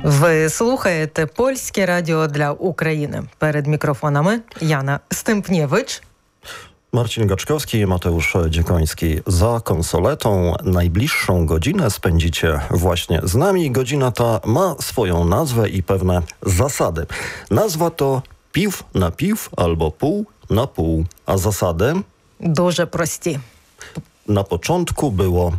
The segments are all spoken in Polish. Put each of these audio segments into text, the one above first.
Ви слухаєте Польське радіо для України. Перед mikrofonami Jana Stępniewicz, Marcin Gaczkowski i Mateusz Dziekoński. Za konsoletą najbliższą godzinę spędzicie właśnie z nami. Godzina ta ma swoją nazwę i pewne zasady. Nazwa to piw na piw albo pół na pół, a zasady? Дуже прості. Na początku było...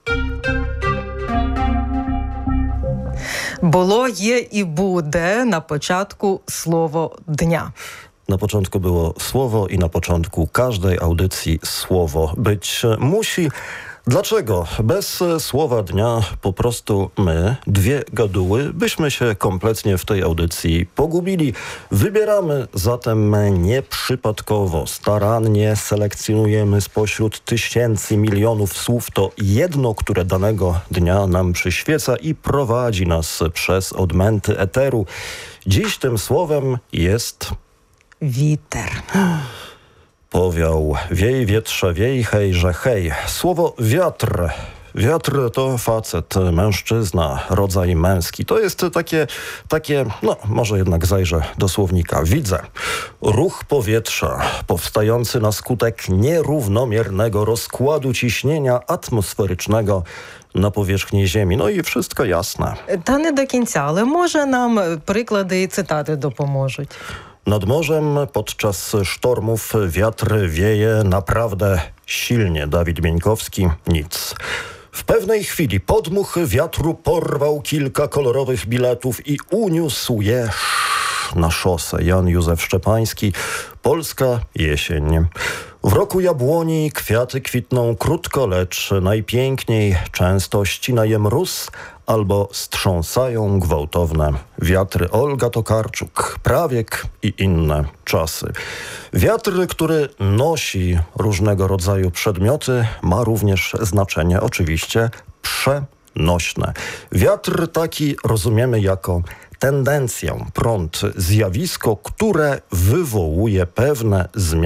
Було, є і буде на початку слово дня. Na początku było słowo i na początku każdej audycji słowo być musi. Dlaczego? Bez słowa dnia po prostu my, dwie gaduły, byśmy się kompletnie w tej audycji pogubili. Wybieramy zatem nieprzypadkowo, starannie selekcjonujemy spośród tysięcy, milionów słów to jedno, które danego dnia nam przyświeca i prowadzi nas przez odmęty eteru. Dziś tym słowem jest... Вітер. Powiał, wiej wietrze, wiej, hejże, hej. Słowo wiatr. Wiatr to facet, mężczyzna, rodzaj męski. To jest takie, no może jednak zajrzę do słownika. Widzę. Ruch powietrza powstający na skutek nierównomiernego rozkładu ciśnienia atmosferycznego на powierzchni Ziemi. No i wszystko jasne. Та не до кінця, але може нам приклади і цитати допоможуть. Nad morzem podczas sztormów wiatr wieje naprawdę silnie. Dawid Bieńkowski, nic. W pewnej chwili podmuch wiatru porwał kilka kolorowych biletów i uniósł je na szosę. Jan Józef Szczepański, Polska jesień. W roku jabłoni kwiaty kwitną krótko, lecz najpiękniej często ścina je mróz albo strząsają gwałtowne wiatry. Olga Tokarczuk, Prawiek i inne czasy. Wiatr, który nosi różnego rodzaju przedmioty, ma również znaczenie oczywiście przenośne. Wiatr taki rozumiemy jako tendencję, prąd, zjawisko, które wywołuje pewne zmiany